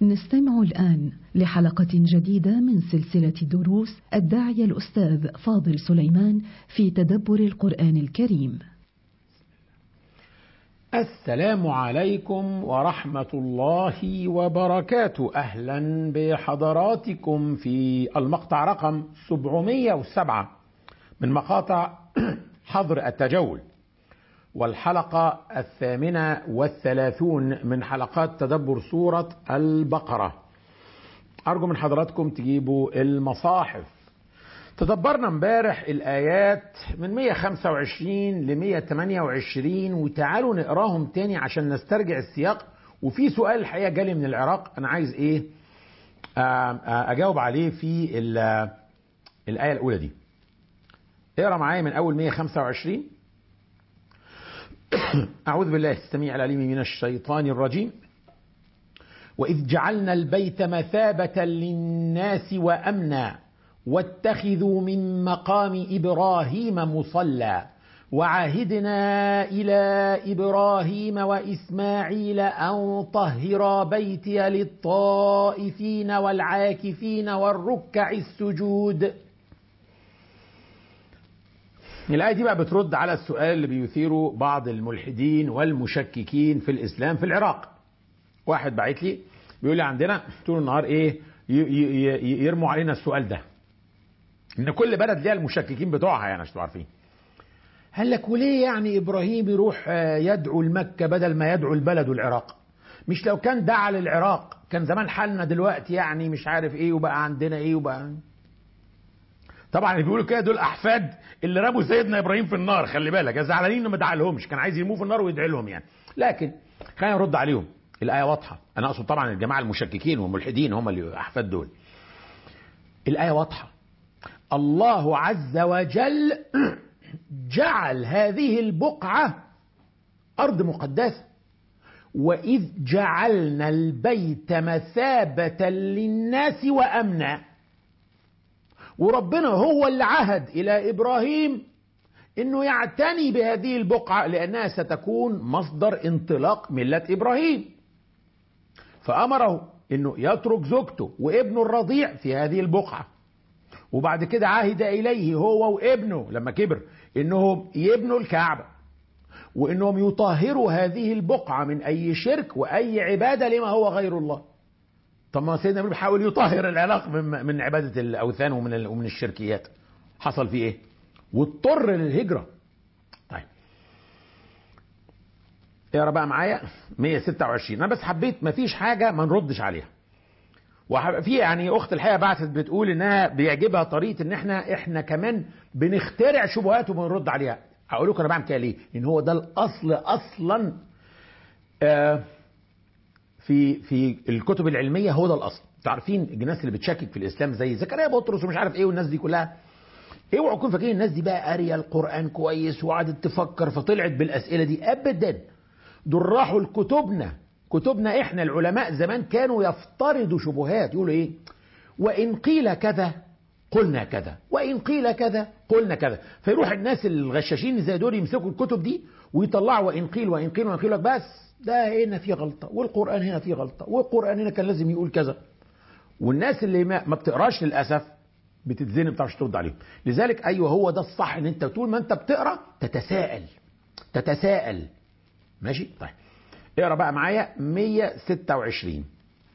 نستمع الآن لحلقة جديدة من سلسلة دروس الداعية الأستاذ فاضل سليمان في تدبر القرآن الكريم. السلام عليكم ورحمة الله وبركاته. أهلا بحضراتكم في المقطع رقم 707 من مقاطع حظر التجول، والحلقة 38 من حلقات تدبر سورة البقرة. أرجو من حضراتكم تجيبوا المصاحف. تدبرنا امبارح الآيات من 125 ل 128، وتعالوا نقراهم تاني عشان نسترجع السياق. وفي سؤال الحقيقة جالي من العراق، أنا عايز أجاوب عليه في الآية الأولى دي. اقرأ معايا من أول 125. أعوذ بالله السميع العليم من الشيطان الرجيم. وإذ جعلنا البيت مثابة للناس وأمنا واتخذوا من مقام إبراهيم مصلى وعهدنا إلى إبراهيم وإسماعيل أن طهرا بيتي للطائفين والعاكفين والركع السجود. الآية دي بقى بترد على السؤال اللي بيثيره بعض الملحدين والمشككين في الإسلام في العراق. واحد بعت لي بيقول لي عندنا طول النهار يرموا علينا السؤال ده، ان كل بلد ليها المشككين بتوعها، يعني عشان عارفين. قال لك وليه يعني ابراهيم يروح يدعو لمكة بدل ما يدعو البلد العراق؟ مش لو كان دعا للعراق كان زمان حالنا دلوقتي يعني مش عارف ايه وبقى عندنا ايه وبقى. طبعا اللي بيقولوا كده دول احفاد اللي رموا سيدنا ابراهيم في النار، خلي بالك يا زعلانين ما دعا لهمش، كان عايز يرموه في النار ويدعي لهم يعني. لكن خلينا نرد عليهم. الآية واضحة، أنا أقصد طبعا الجماعة المشككين والملحدين هم اللي أحفاد دول. الآية واضحة، الله عز وجل جعل هذه البقعة أرض مقدسة. وإذ جعلنا البيت مثابة للناس وأمنا، وربنا هو اللي عهد إلى إبراهيم إنه يعتني بهذه البقعة لأنها ستكون مصدر انطلاق ملة إبراهيم، فأمره إنه يترك زوجته وابنه الرضيع في هذه البقعة. وبعد كده عهد إليه هو وابنه لما كبر إنهم يبنوا الكعبة، وإنهم يطهروا هذه البقعة من أي شرك وأي عبادة لما هو غير الله. طب ما سيدنا إبراهيم بيحاول يطهر العراق من عبادة الأوثان ومن الشركيات. حصل فيه إيه؟ واضطر للهجرة. طيب اقرا بقى معايا 126. انا بس حبيت مفيش حاجه ما نردش عليها. وفي يعني اخت الحقيقه بعثت بتقول انها بيعجبها طريقه ان احنا كمان بنخترع شبهات وبنرد عليها. هقول لكم انا بعمل كده ليه؟ ان هو ده الاصل اصلا في الكتب العلميه، هو ده الاصل. تعرفين الناس اللي بتشكك في الاسلام زي زكريا بطرس ومش عارف ايه والناس دي كلها، اوعوا تكونوا فاكرين الناس دي بقى قاريه القران كويس وقعدت تفكر فطلعت بالاسئله دي، ابدا. دول راحوا كتبنا احنا العلماء زمان كانوا يفترضوا شبهات، يقولوا ايه؟ وان قيل كذا قلنا كذا، وان قيل كذا قلنا كذا. فيروح الناس الغشاشين زي دول يمسكوا الكتب دي ويطلعوا وان قيل وان قيل وان قيل، بس ده هنا فيه غلطه والقران هنا فيه غلطه والقران هنا كان لازم يقول كذا. والناس اللي ما بتقراش للاسف بتتزنق، ما بتعرفش ترد عليهم. لذلك ايوه هو ده الصح، ان انت طول ما انت بتقرا تتساءل. ماشي؟ طيب اقرا بقى معايا 126.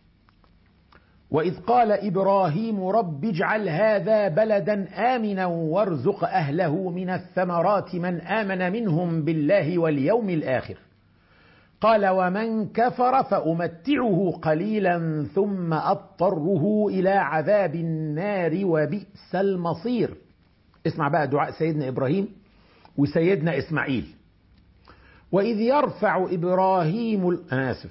وإذ قال إبراهيم رب اجعل هذا بلدا آمنا وارزق أهله من الثمرات من آمن منهم بالله واليوم الآخر قال ومن كفر فأمتعه قليلا ثم أضطره إلى عذاب النار وبئس المصير. اسمع بقى دعاء سيدنا إبراهيم وسيدنا إسماعيل. وإذ يرفع إبراهيم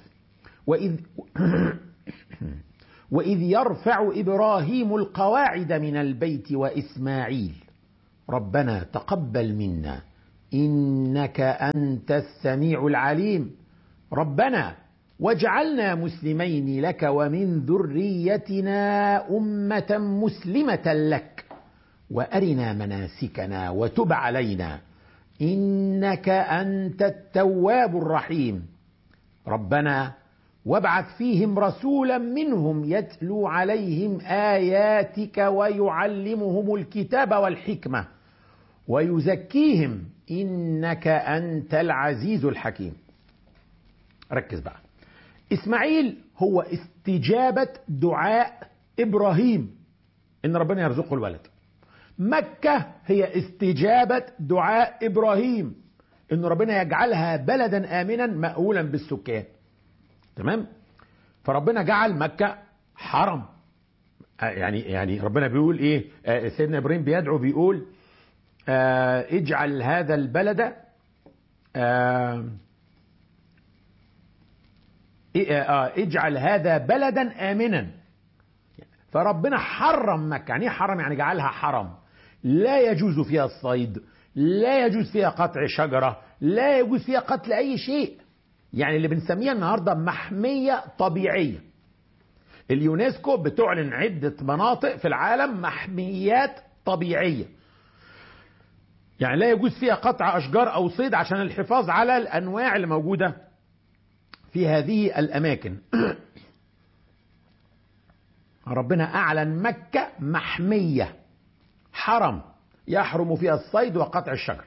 وإذ يرفع إبراهيم القواعد من البيت وإسماعيل ربنا تقبل منا إنك أنت السميع العليم ربنا واجعلنا مسلمين لك ومن ذريتنا أمة مسلمة لك وأرنا مناسكنا وتب علينا إنك أنت التواب الرحيم ربنا وابعث فيهم رسولا منهم يتلو عليهم آياتك ويعلمهم الكتاب والحكمة ويزكيهم إنك أنت العزيز الحكيم. ركز بقى، إسماعيل هو استجابة دعاء إبراهيم إن ربنا يرزقه الولد. مكة هي استجابة دعاء إبراهيم إن ربنا يجعلها بلدا آمنا مأهولا بالسكان. تمام؟ فربنا جعل مكة حرم. يعني ربنا بيقول إيه؟ سيدنا إبراهيم بيدعو بيقول اجعل هذا البلد اجعل هذا بلدا آمنا. فربنا حرم مكة. يعني حرم يعني جعلها حرم، لا يجوز فيها الصيد، لا يجوز فيها قطع شجرة، لا يجوز فيها قتل أي شيء. يعني اللي بنسميها النهاردة محمية طبيعية. اليونسكو بتعلن عدة مناطق في العالم محميات طبيعية، يعني لا يجوز فيها قطع أشجار أو صيد عشان الحفاظ على الأنواع اللي موجودة في هذه الأماكن. ربنا أعلن مكة محمية حرم يحرم فيها الصيد وقطع الشجر.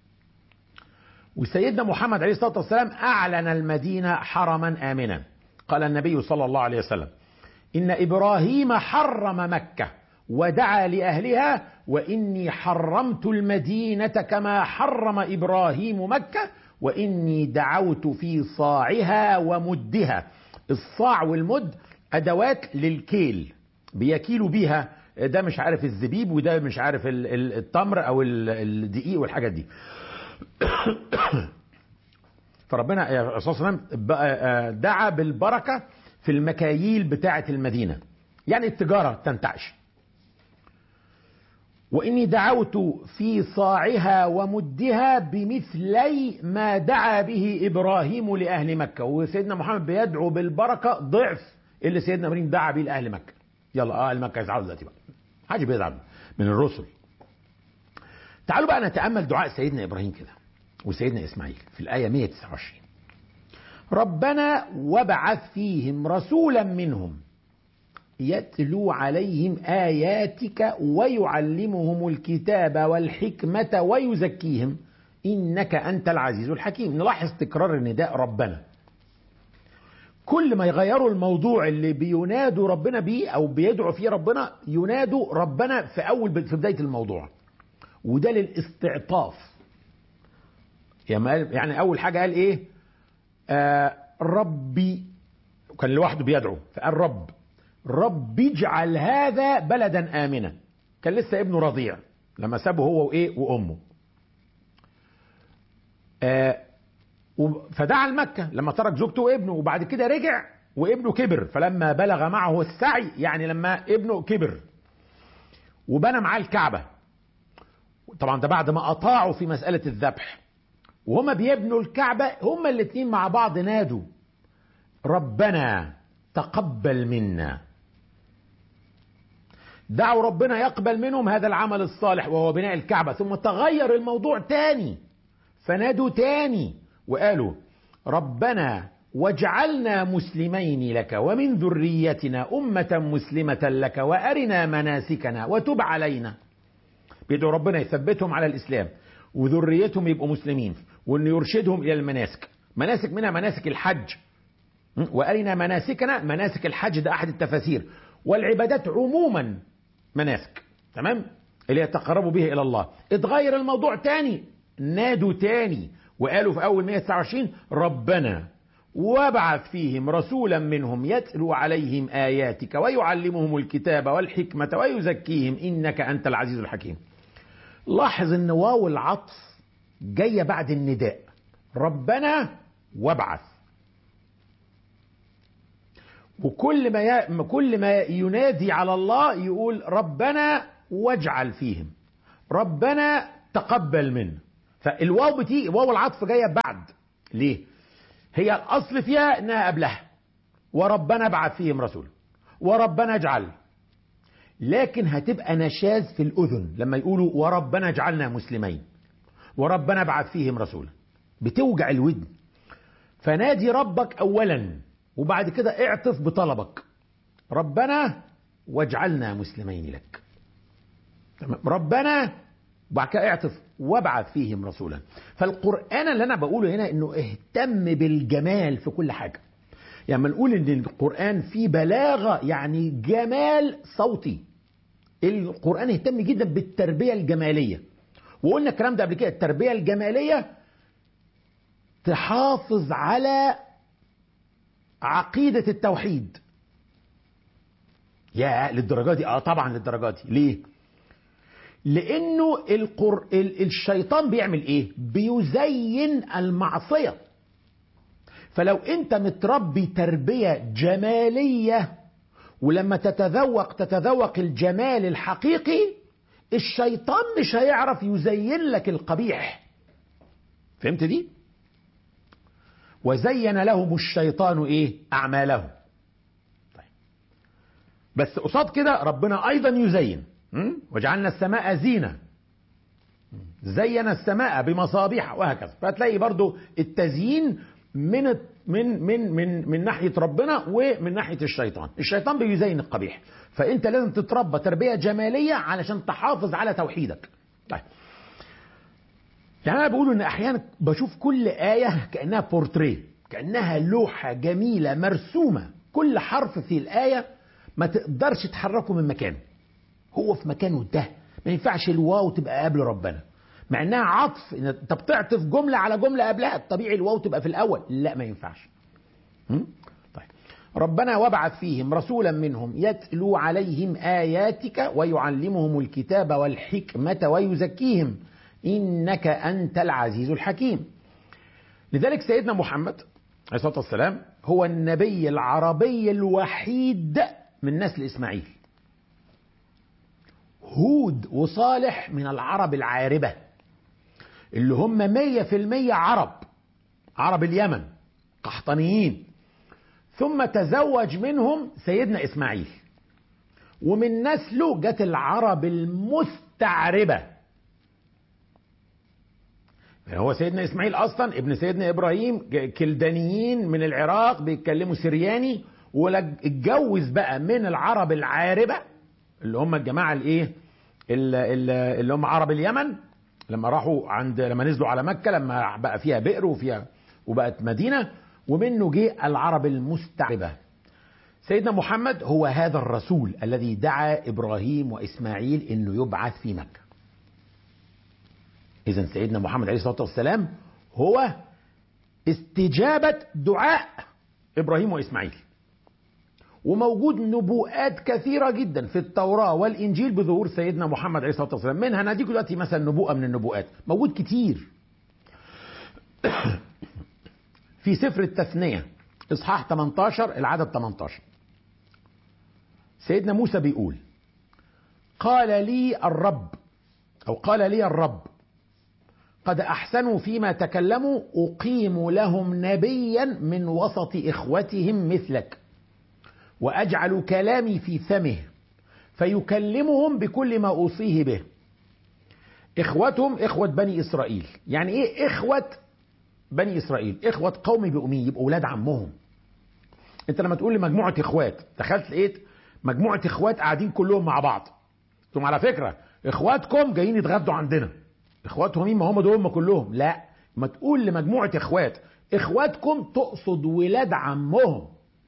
وسيدنا محمد عليه الصلاة والسلام أعلن المدينة حرما آمنا. قال النبي صلى الله عليه وسلم إن إبراهيم حرم مكة ودعا لأهلها وإني حرمت المدينة كما حرم إبراهيم مكة وإني دعوت في صاعها ومدها. الصاع والمد أدوات للكيل بيكيلوا بيها، ده مش عارف الزبيب وده مش عارف التمر أو الدقيق والحاجات دي. فربنا صلى الله عليه وسلم دعا بالبركة في المكاييل بتاعة المدينة، يعني التجارة تنتعش. وإني دعوت في صاعها ومدها بمثلي ما دعا به إبراهيم لأهل مكة. وسيدنا محمد بيدعو بالبركة ضعف اللي سيدنا إبراهيم دعا به لأهل مكة. يلا أهل مكة يزعلوا دلوقتي بقى، حاجة بيزعل من الرسل. تعالوا بقى نتأمل دعاء سيدنا إبراهيم كده وسيدنا إسماعيل في الآية 129. ربنا وابعث فيهم رسولا منهم يتلو عليهم آياتك ويعلمهم الكتاب والحكمة ويزكيهم إنك أنت العزيز الحكيم. نلاحظ تكرار النداء ربنا. كل ما يغيروا الموضوع اللي بينادوا ربنا بيه أو بيدعوا فيه ربنا، ينادوا ربنا في بداية الموضوع، وده للاستعطاف. يعني أول حاجة قال إيه؟ ربي، كان لوحده بيدعو فقال رب اجعل هذا بلدا آمنا. كان لسه ابنه رضيع لما سابه هو وإيه وأمه. فدعا لمكة لما ترك زوجته وابنه، وبعد كده رجع وابنه كبر، فلما بلغ معه السعي يعني لما ابنه كبر وبنى معاه الكعبة. طبعا ده بعد ما أطاعوا في مسألة الذبح، وهما بيبنوا الكعبة هما الاثنين مع بعض نادوا ربنا تقبل منا. دعوا ربنا يقبل منهم هذا العمل الصالح وهو بناء الكعبة. ثم تغير الموضوع تاني فنادوا تاني وقالوا ربنا واجعلنا مسلمين لك ومن ذريتنا أمة مسلمة لك وأرنا مناسكنا وتب علينا. بيدعوا ربنا يثبتهم على الإسلام وذريتهم يبقوا مسلمين، وأن يرشدهم إلى المناسك. مناسك منها مناسك الحج، وأرنا مناسكنا. مناسك الحج ده أحد التفاسير، والعبادات عموما مناسك، تمام، اللي يتقربوا به إلى الله. اتغير الموضوع تاني، نادوا تاني وقالوا في أول 129 ربنا وابعث فيهم رسولا منهم يتلو عليهم آياتك ويعلمهم الكتاب والحكمة ويزكيهم إنك أنت العزيز الحكيم. لاحظ ان واو العطف جاية بعد النداء ربنا وابعث. كل ما ينادي على الله يقول ربنا واجعل فيهم، ربنا تقبل منه. فالواو بتيجي، واو العطف جاية بعد. ليه؟ هي الأصل فيها انها قبلها وربنا ابعث فيهم رسول وربنا اجعل، لكن هتبقى نشاز في الأذن لما يقولوا وربنا اجعلنا مسلمين وربنا ابعث فيهم رسولا، بتوجع الودن. فنادي ربك أولا وبعد كده اعطف بطلبك، ربنا واجعلنا مسلمين لك. تمام، ربنا، وبعد كده اعطف وابعث فيهم رسولا. فالقرآن اللي انا بقوله هنا انه اهتم بالجمال في كل حاجة. يعني نقول ان القرآن فيه بلاغة، يعني جمال صوتي. القرآن اهتم جدا بالتربية الجمالية، وقلنا الكلام ده قبل كده. التربية الجمالية تحافظ على عقيدة التوحيد. يا للدرجة دي؟ طبعا للدرجة دي. ليه؟ لانه الشيطان بيعمل ايه؟ بيزين المعصية. فلو انت متربي تربية جمالية، ولما تتذوق الجمال الحقيقي، الشيطان مش هيعرف يزين لك القبيح. فهمت دي؟ وزين لهم الشيطان ايه؟ اعمالهم. طيب. بس قصاد كده ربنا ايضا يزين. وجعلنا السماء زينة، زين السماء بمصابيح وهكذا. فتلاقي برضو التزيين من ناحية ربنا ومن ناحية الشيطان. الشيطان بيزين القبيح، فانت لازم تتربى تربية جمالية علشان تحافظ على توحيدك. طيب. يعني انا بقول ان احيانا بشوف كل آية كأنها بورتريه، كأنها لوحة جميلة مرسومة. كل حرف في الآية ما تقدرش تحركه من مكانه، هو في مكانه ده. ما ينفعش الواو تبقى قبل ربنا، مع انها عطف. انت بتعطف جملة على جملة قبلها، الطبيعي الواو تبقى في الاول. لا، ما ينفعش. طيب. ربنا وابعث فيهم رسولا منهم يتلو عليهم آياتك ويعلمهم الكتاب والحكمة ويزكيهم إنك أنت العزيز الحكيم. لذلك سيدنا محمد عليه الصلاة والسلام هو النبي العربي الوحيد من نسل إسماعيل. هود وصالح من العرب العاربة، اللي هم 100% عرب اليمن، قحطانيين. ثم تزوج منهم سيدنا إسماعيل، ومن نسله جت العرب المستعربة. هو سيدنا إسماعيل أصلا ابن سيدنا إبراهيم، كلدانيين من العراق بيتكلموا سرياني، واتجوز بقى من العرب العاربة اللي هم الجماعة الايه، اللي هم عرب اليمن، لما راحوا لما نزلوا على مكة، لما بقى فيها بئر وبقت مدينة، ومنه جه العرب المستعربة. سيدنا محمد هو هذا الرسول الذي دعا إبراهيم وإسماعيل إنه يبعث في مكة. إذن سيدنا محمد عليه الصلاة والسلام هو استجابة دعاء إبراهيم وإسماعيل. وموجود نبوءات كثيرة جدا في التوراة والإنجيل بظهور سيدنا محمد عليه الصلاة والسلام. منها نديك دلوقتي مثلا نبوءة من النبوءات، موجود كتير. في سفر التثنية إصحاح 18 العدد 18، سيدنا موسى بيقول: قال لي الرب قد أحسنوا فيما تكلموا، أقيم لهم نبيا من وسط إخوتهم مثلك، وأجعل كلامي في فمه فيكلمهم بكل ما أوصيه به. إخوتهم إخوة بني إسرائيل. يعني إيه إخوة بني إسرائيل؟ إخوة قومي بأمي، يبقوا أولاد عمهم. أنت لما تقول لي مجموعة إخوات، دخلت لقيت مجموعة إخوات قاعدين كلهم مع بعض. ثم على فكرة إخواتكم جايين يتغدوا عندنا. إخواتهم مين؟ ما هم دول هم كلهم. لا، ما تقول لمجموعة إخوات إخواتكم تقصد ولاد عمهم.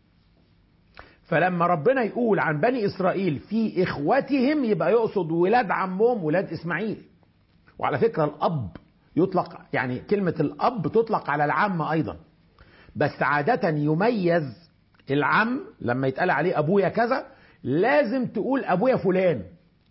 فلما ربنا يقول عن بني إسرائيل في إخوتهم، يبقى يقصد ولاد عمهم، ولاد إسماعيل. وعلى فكرة الأب يطلق، يعني كلمة الأب تطلق على العم أيضا، بس عادة يميز العم لما يتقال عليه أبويا كذا، لازم تقول أبويا فلان.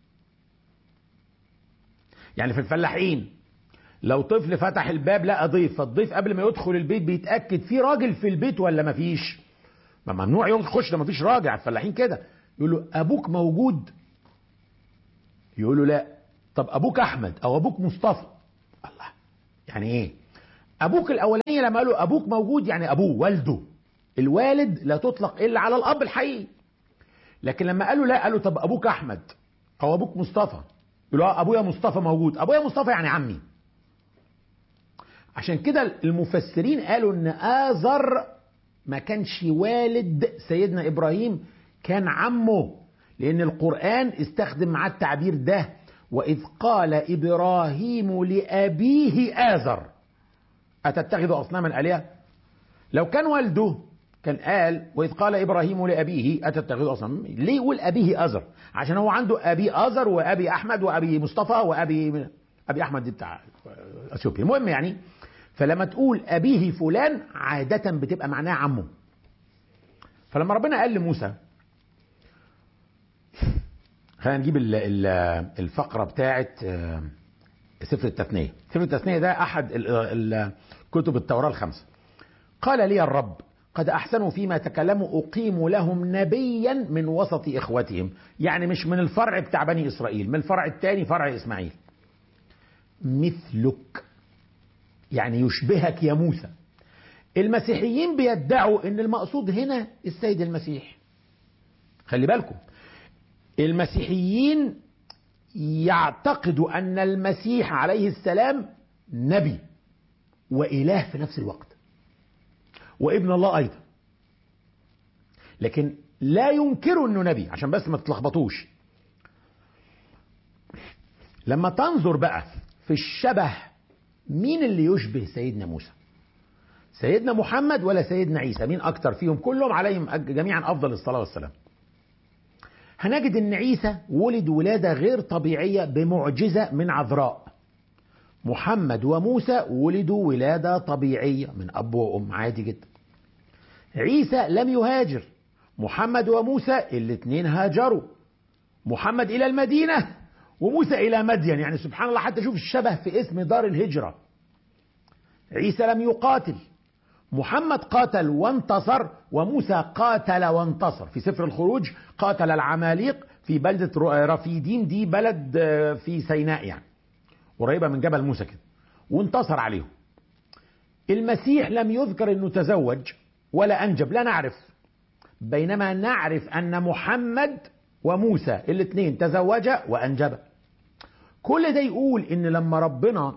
يعني في الفلاحين لو طفل فتح الباب لقى ضيف، فالضيف قبل ما يدخل البيت بيتأكد في راجل في البيت ولا مفيش. ممنوع يخش لما فيش راجل. على الفلاحين كده يقول له أبوك موجود؟ يقول له لا. طب أبوك أحمد أو أبوك مصطفى؟ الله، يعني إيه؟ أبوك الأولانية لما قالوا أبوك موجود يعني أبوه والده. الوالد لا تطلق إلا على الأب الحقيقي. لكن لما قالوا لا، قالوا طب أبوك أحمد أو أبوك مصطفى، يقولوا أبويا مصطفى موجود. أبويا مصطفى يعني عمي. عشان كده المفسرين قالوا إن آزر ما كانش والد سيدنا إبراهيم، كان عمه، لأن القرآن استخدم معاه التعبير ده: وإذ قال إبراهيم لأبيه آزر أتتخذ أصناما آلهة. لو كان والده كان قال وإذ قال إبراهيم لأبيه أتتخذ أصناما. ليه يقول أبيه آزر؟ عشان هو عنده أبي آزر وأبي أحمد وأبي مصطفى وأبي أحمد بتاع أثيوبيا. المهم يعني، فلما تقول أبيه فلان عادة بتبقى معناها عمه. فلما ربنا قال لموسى، خلينا نجيب الفقرة بتاعت سفر التثنية. سفر التثنية ده أحد كتب التوراة الخمسة. قال لي الرب قد أحسنوا فيما تكلموا أقيم لهم نبيا من وسط إخوتهم، يعني مش من الفرع بتاع بني إسرائيل، من الفرع الثاني فرع إسماعيل، مثلك، يعني يشبهك يا موسى. المسيحيين بيدعوا ان المقصود هنا السيد المسيح. خلي بالكم، المسيحيين يعتقدوا ان المسيح عليه السلام نبي وإله في نفس الوقت وابن الله ايضا، لكن لا ينكروا انه نبي، عشان بس ما تتلخبطوش. لما تنظر بقى في الشبه، مين اللي يشبه سيدنا موسى؟ سيدنا محمد ولا سيدنا عيسى؟ مين اكتر فيهم؟ كلهم عليهم جميعا افضل الصلاة والسلام. هنجد ان عيسى ولد ولادة غير طبيعية بمعجزة من عذراء. محمد وموسى ولدوا ولادة طبيعية من اب وام عادي جدا. عيسى لم يهاجر، محمد وموسى الاثنين هاجروا، محمد الى المدينة وموسى الى مدين. يعني سبحان الله، حتى شوف الشبه في اسم دار الهجرة. عيسى لم يقاتل، محمد قاتل وانتصر، وموسى قاتل وانتصر. في سفر الخروج قاتل العماليق في بلدة رفيديم، دي بلد في سيناء يعني قريبة من جبل موسى كده، وانتصر عليهم. المسيح لم يذكر انه تزوج ولا انجب، لا نعرف، بينما نعرف ان محمد وموسى الاثنين تزوجا وانجبا. كل ده يقول ان لما ربنا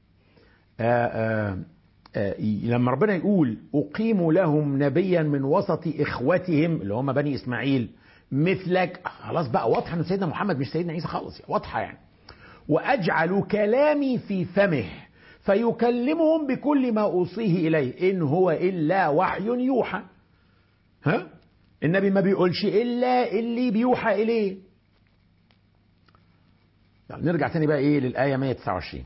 يقول أقيم لهم نبيا من وسط إخوتهم اللي هم بني إسماعيل مثلك، خلاص بقى واضحة أن سيدنا محمد مش سيدنا عيسى خالص، واضحة يعني. وأجعل كلامي في فمه فيكلمهم بكل ما أوصيه إليه إن هو إلا وحي يوحى. ها؟ النبي ما بيقولش إلا اللي بيوحى إليه. نرجع تاني بقى إيه للآية 129.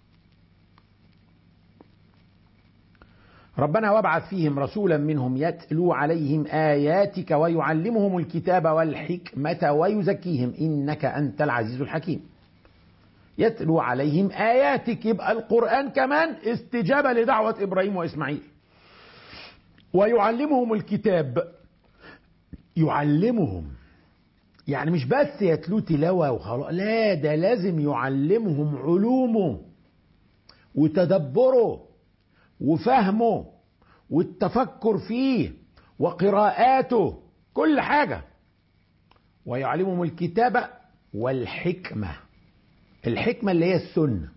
ربنا وابعث فيهم رسولا منهم يتلو عليهم آياتك ويعلمهم الكتاب والحكمة ويزكيهم إنك أنت العزيز الحكيم. يتلو عليهم آياتك، يبقى القرآن كمان استجابة لدعوة إبراهيم وإسماعيل. ويعلمهم الكتاب، يعلمهم يعني مش بس يتلو تلاوة وخلاص، لا، ده لازم يعلمهم علومه وتدبره وفهمه والتفكر فيه وقراءاته، كل حاجة. ويعلمهم الكتابة والحكمة. الحكمة اللي هي السنة.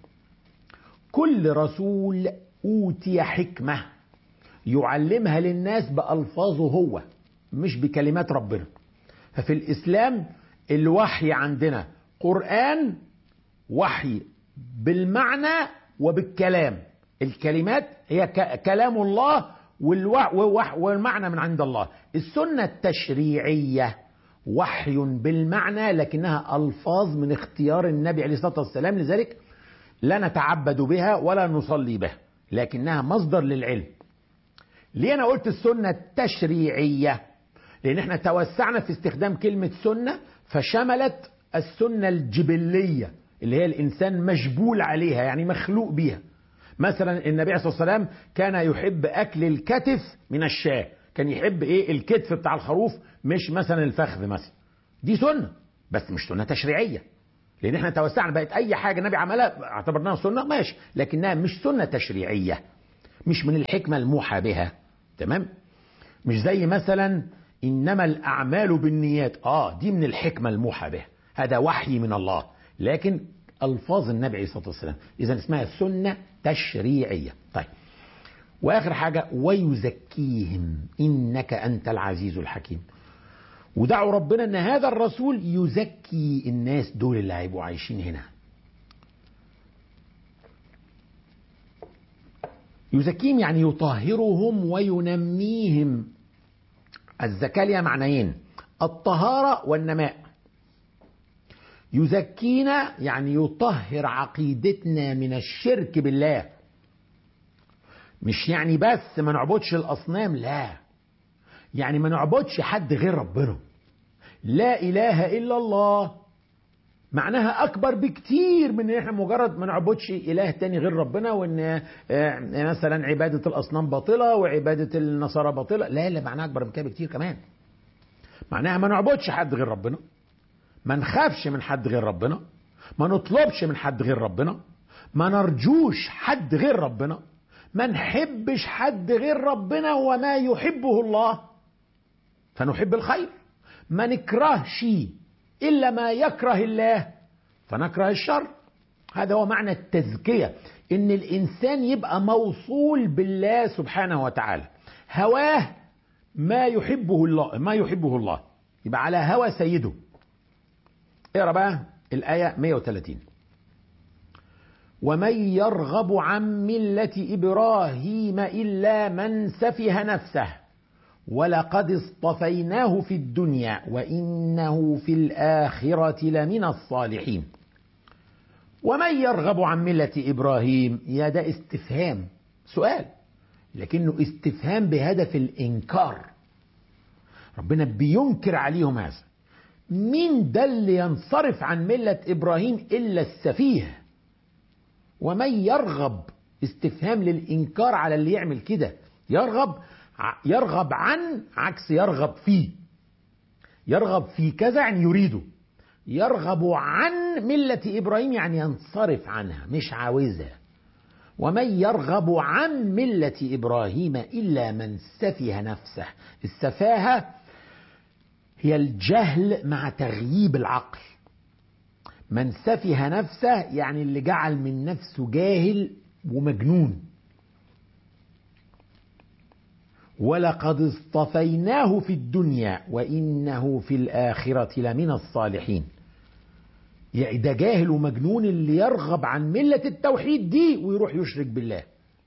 كل رسول أوتي حكمة يعلمها للناس بألفاظه هو، مش بكلمات ربنا. ففي الإسلام الوحي عندنا قرآن، وحي بالمعنى وبالكلام. الكلمات هي كلام الله والمعنى من عند الله. السنة التشريعية وحي بالمعنى لكنها ألفاظ من اختيار النبي عليه الصلاة والسلام، لذلك لا نتعبد بها ولا نصلي بها، لكنها مصدر للعلم. ليه أنا قلت السنة التشريعية؟ لأن احنا توسعنا في استخدام كلمة سنة فشملت السنة الجبلية اللي هي الإنسان مجبول عليها، يعني مخلوق بيها. مثلا النبي عليه الصلاة والسلام كان يحب أكل الكتف من الشاة، كان يحب إيه؟ الكتف بتاع الخروف، مش مثلا الفخذ مثلا. دي سنة بس مش سنة تشريعية، لأن احنا توسعنا، بقت أي حاجة النبي عملها اعتبرناها سنة ماشي، لكنها مش سنة تشريعية، مش من الحكمة الموحى بها. تمام؟ مش زي مثلا إنما الأعمال بالنيات، دي من الحكمة الموحى بها، هذا وحي من الله، لكن ألفاظ النبي عليه الصلاة والسلام، إذا اسمها سنة تشريعية. طيب، وآخر حاجة ويزكيهم إنك أنت العزيز الحكيم. ودعوا ربنا أن هذا الرسول يزكي الناس دول اللي هيبقوا عايشين هنا. يزكيهم يعني يطهرهم وينميهم. الزكاة لها معنيين: الطهارة والنماء. يزكينا يعني يطهر عقيدتنا من الشرك بالله، مش يعني بس ما نعبدش الأصنام، لا، يعني ما نعبدش حد غير ربنا. لا إله إلا الله معناها أكبر بكتير من إن إحنا مجرد ما نعبدش إله تاني غير ربنا، وإن مثلا عبادة الأصنام باطلة وعبادة النصارى باطلة. لا لا، معناها أكبر من كده بكتير كمان. معناها ما نعبدش حد غير ربنا، ما نخافش من حد غير ربنا، ما نطلبش من حد غير ربنا، ما نرجوش حد غير ربنا، ما نحبش حد غير ربنا وما يحبه الله فنحب الخير، ما نكرهش إلا ما يكره الله فنكره الشر. هذا هو معنى التزكية، إن الإنسان يبقى موصول بالله سبحانه وتعالى، هواه ما يحبه الله، يبقى على هوى سيده. اقرأ بقى الآية 130: ومن يرغب عن ملة إبراهيم إلا من سفه نفسه ولقد اصطفيناه في الدنيا وإنه في الآخرة لمن الصالحين. ومن يرغب عن ملة إبراهيم، يا ده استفهام، سؤال، لكنه استفهام بهدف الإنكار. ربنا بينكر عليهم هذا. مين ده اللي ينصرف عن ملة إبراهيم إلا السفيه؟ ومن يرغب استفهام للإنكار على اللي يعمل كده. يرغب عن عكس يرغب فيه. يرغب في كذا يعني يريده. يرغب عن ملة إبراهيم يعني ينصرف عنها، مش عاوزها. ومن يرغب عن ملة إبراهيم إلا من سفه نفسه. السفاهة هي الجهل مع تغييب العقل. من سفه نفسه يعني اللي جعل من نفسه جاهل ومجنون. ولقد اصطفيناه في الدنيا وإنه في الآخرة لمن الصالحين. يعني ده جاهل ومجنون اللي يرغب عن ملة التوحيد دي ويروح يشرك بالله.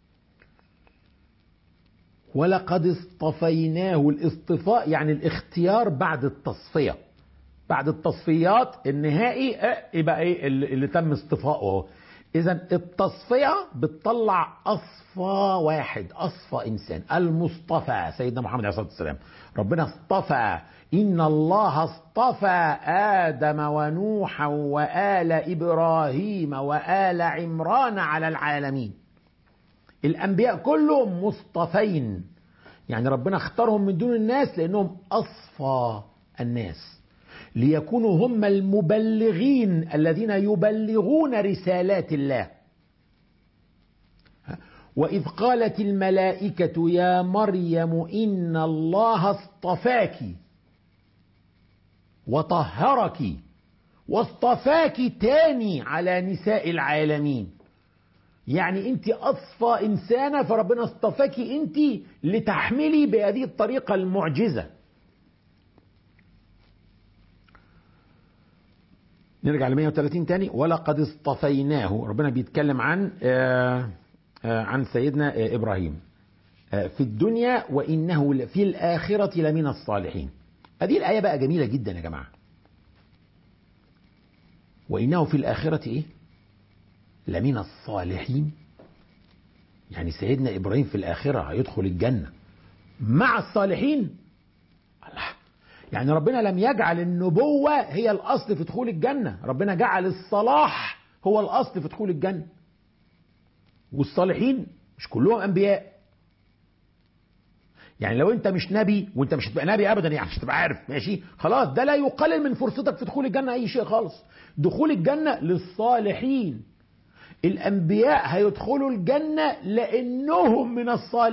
ولقد اصطفيناه، الاصطفاء يعني الاختيار بعد التصفية، بعد التصفيات النهائي يبقى ايه اللي تم اصطفاؤه. اذا التصفية بتطلع اصفى واحد، اصفى انسان، المصطفى سيدنا محمد عليه الصلاة والسلام. ربنا اصطفى، ان الله اصطفى ادم ونوحا وآل ابراهيم وآل عمران على العالمين. الانبياء كلهم مصطفين، يعني ربنا اختارهم من دون الناس لانهم اصفى الناس، ليكونوا هم المبلغين الذين يبلغون رسالات الله. وإذ قالت الملائكة يا مريم إن الله اصطفاك وطهرك واصطفاك تاني على نساء العالمين. يعني انت اصفى انسانة، فربنا اصطفاك انت لتحملي بهذه الطريقة المعجزة. نرجع ل 130 تاني. ولقد اصطفيناه، ربنا بيتكلم عن سيدنا إبراهيم في الدنيا وإنه في الآخرة لمن الصالحين. هذه الآية بقى جميلة جدا يا جماعة. وإنه في الآخرة إيه؟ لمن الصالحين. يعني سيدنا إبراهيم في الآخرة هيدخل الجنة مع الصالحين. الله، يعني ربنا لم يجعل النبوة هي الأصل في دخول الجنة، ربنا جعل الصلاح هو الأصل في دخول الجنة. والصالحين مش كلهم أنبياء. يعني لو أنت مش نبي، وأنت مش هتبقى نبي أبدا، يعني مش هتبقى عارف، ماشي خلاص، ده لا يقلل من فرصتك في دخول الجنة أي شيء خالص. دخول الجنة للصالحين. الأنبياء هيدخلوا الجنة لأنهم من الصالحين.